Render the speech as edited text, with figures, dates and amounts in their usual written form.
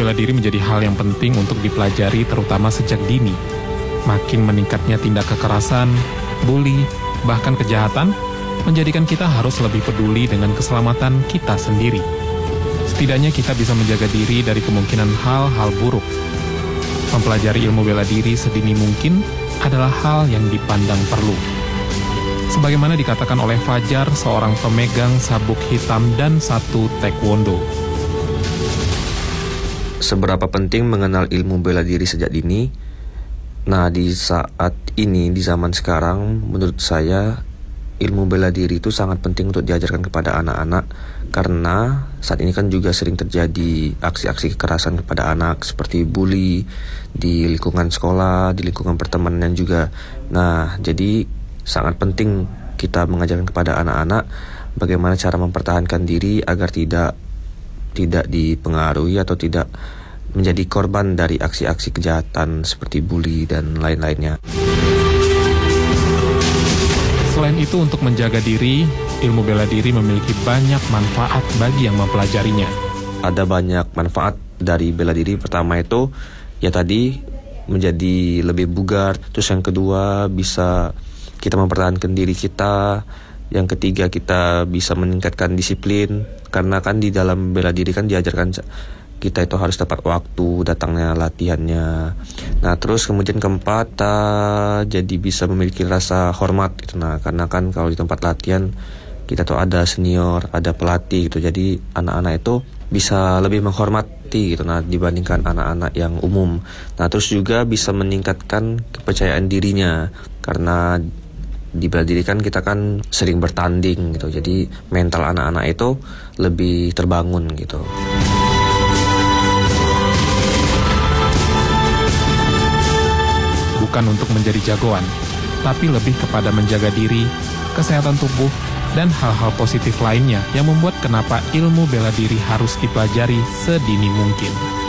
bela diri menjadi hal yang penting untuk dipelajari terutama sejak dini. Makin meningkatnya tindak kekerasan, bully, bahkan kejahatan, menjadikan kita harus lebih peduli dengan keselamatan kita sendiri. Setidaknya kita bisa menjaga diri dari kemungkinan hal-hal buruk. Mempelajari ilmu bela diri sedini mungkin adalah hal yang dipandang perlu. Sebagaimana dikatakan oleh Fajar, seorang pemegang sabuk hitam dan 1 taekwondo. Seberapa penting mengenal ilmu bela diri sejak dini? Nah, di saat ini, di zaman sekarang, menurut saya ilmu bela diri itu sangat penting untuk diajarkan kepada anak-anak, karena saat ini kan juga sering terjadi aksi-aksi kekerasan kepada anak seperti bully di lingkungan sekolah, di lingkungan pertemanan juga. Nah, jadi sangat penting kita mengajarkan kepada anak-anak bagaimana cara mempertahankan diri agar tidak dipengaruhi atau tidak menjadi korban dari aksi-aksi kejahatan seperti bully dan lain-lainnya. Selain itu, untuk menjaga diri, ilmu bela diri memiliki banyak manfaat bagi yang mempelajarinya. Ada banyak manfaat dari bela diri. Pertama itu, ya tadi, menjadi lebih bugar. Terus yang kedua, bisa kita mempertahankan diri kita. Yang ketiga, kita bisa meningkatkan disiplin. Karena kan di dalam bela diri kan diajarkan kita itu harus tepat waktu datangnya latihannya. Nah, terus kemudian keempat, jadi bisa memiliki rasa hormat gitu. Nah, karena kan kalau di tempat latihan kita tuh ada senior, ada pelatih gitu. Jadi anak-anak itu bisa lebih menghormati gitu, nah, dibandingkan anak-anak yang umum. Nah, terus juga bisa meningkatkan kepercayaan dirinya, karena di bela diri kan kita kan sering bertanding gitu. Jadi mental anak-anak itu lebih terbangun gitu. Bukan untuk menjadi jagoan, tapi lebih kepada menjaga diri, kesehatan tubuh, dan hal-hal positif lainnya yang membuat kenapa ilmu bela diri harus dipelajari sedini mungkin.